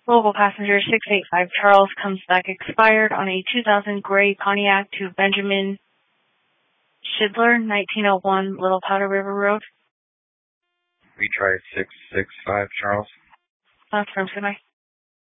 Local passenger 685 Charles comes back expired on a 2000 gray Pontiac to Benjamin Schindler, 1901 Little Powder River Road. Retry 665 Charles. Confirm, goodbye.